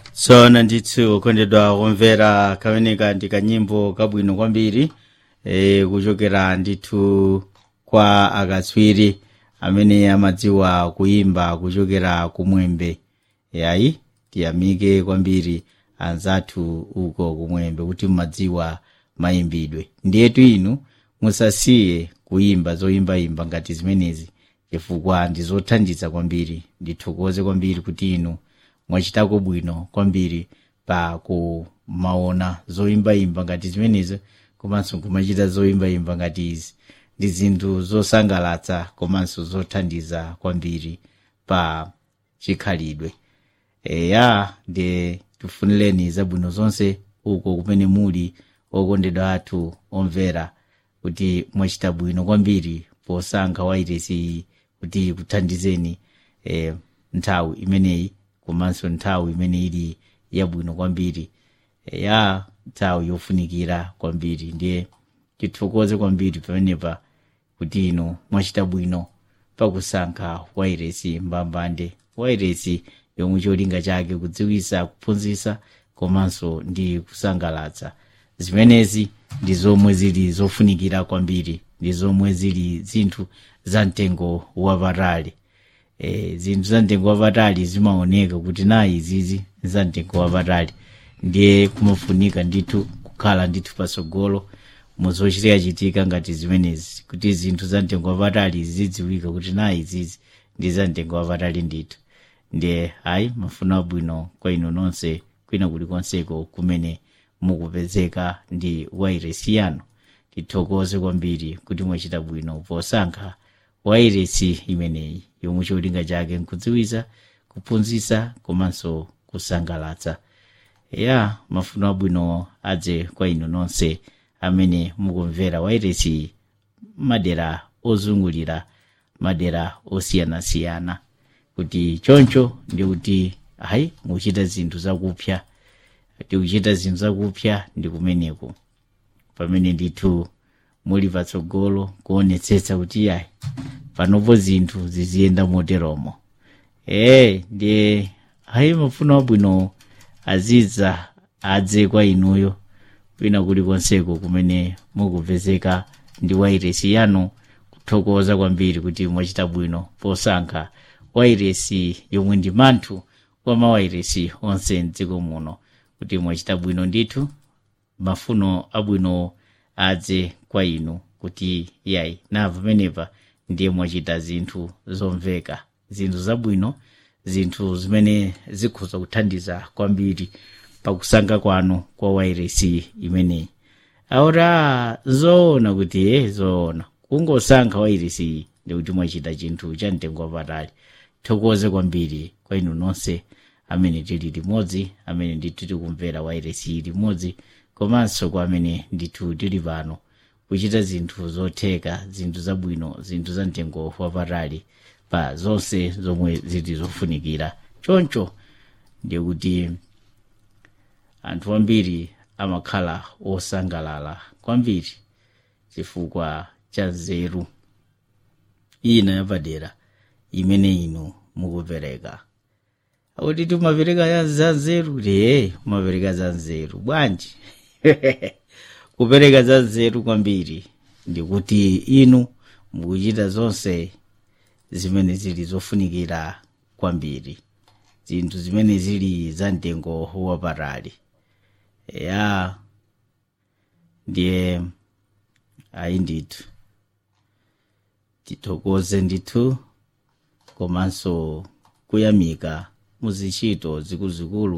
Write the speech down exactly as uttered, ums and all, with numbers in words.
Tsono ndithu okondedwa kumvera kameneka ndi kanyimbo kabwino kwambiri e, kuchokera ndithu kwa akatswiri amene amadziwa kuimba kuchokera kumwembe. Yayi tiyamike kwambiri anzathu uko kumwembe kuti mumadziwa mayimbidwe. Ndiyetu inu musasiye kuimba zoimbaimba ngati zimenezi chifukwa ndizothandiza kwambiri. Ndithokoze kwambiri kuti inu mwachitako bwino kwambiri pa kumaona zoimbaimba ngati zimenezi komanso kumachita zoimbaimba ngati izi. Ndi zinthu zosangalatsa komanso zothandiza kwambiri pa chikhalidwe. Eya ndi tifunireni zabwino zonse uko kumene muli okondedwa athu omvera kuti mwachita bwino kwambiri posankha wairesi kuti kuthandizeni e, nthawi imeneyi komanso nthawi imene ili yabwino kwambiri. Ya nthawi yofunikira kwambiri ndiye tithokoze kwambiri pamenepa kuti inu mwachita bwino pakusankha wairesi mbambande, wairesi yomwe cholinga chake kudziwisa, kuphunzitsa komanso ndi kusangalatsa. Zimenezi ndi zomwe zili zofunikira kwambiri, ndi zomwe zili zinthu za mtengo wapatali. E, zinthu za mtengo wapatali zimaoneka kuti nayi izizi za mtengo wapatali, ndiye kumafunika ndithu kukhala ndithu pasogolo muzochitika chitika ngati zimenezi kuti zinthu za mtengo wapatali zidziwika kuti nayi izizi ndi za mtengo wapatali ndithu. Ndiye ayi mafuno abwino kwa inu nonse kwina kulikonseko kumene mukupezeka ndi wairesi yanu. Tithokoze kwambiri kuti mwachita bwino posankha wairesi imeneyi yomwe cholinga chake nkudziwisa, kuphunzitsa komanso kusangalatsa. Ya mafuno abwino adze kwa inu nonse amene mukumvera wairesi madera ozungulira, madera osiyanasiyana. Kuti choncho ndi kuti ayi muchita zinthu zakupya, kuti kuchita zinthu zakupya ndi kumeneko pamene ndithu muli patsogolo kuonetsetsa kuti ayi panopo zinthu ziziyenda moteromo. Eh ndiye ayi mafuno abwino azidza adze kwa inuyo kwina kulikonseko kumene mukupezeka ndi wairesi yanu. Kuthokoza kwambiri kuti mwachita bwino posankha wairesi yomwe ndi manthu kwa mawairesi onse mdziko muno. Kuti mwachita bwino ndithu, mafuno abwino adze kwa inu kuti yayi na pamenepa ndiye mwachita zinthu zomveka, zinthu zabwino, zinthu zimene zikhoza kuthandiza kwambiri pakusankha kwanu kwa wairesi imeneyi. Aora zoona kuti eh zoona kungosankha wairesi ndi kuti mwachita chinthu cha mtengo wapatali. Thokoze kwambiri kwa inu nonse amene tili limodzi, amene ndithu tikumvera wairesi limodzi, komanso kwa amene ndithu tili pano kuchita zinthu zotheka, zinthu zabwino, zinthu za mtengo wapatali pa zonse zomwe zili zofunikira. Choncho ndiye kuti anthu ambiri amakhala osangalala kwambiri chifukwa cha nzeru ina yapadera imene inu mukupereka. Akuti timapereka za nzeru, eh umapereka za nzeru bwanji. Kupereka za nzeru kwambiri ndikuti inu mukuchita zonse zimene zili zofunikira kwambiri, zinthu zimene zili za mtengo wapatali. Ya ndiye ayi ndithu tithokoze ndithu komanso kuyamika muzichito zikuluzikulu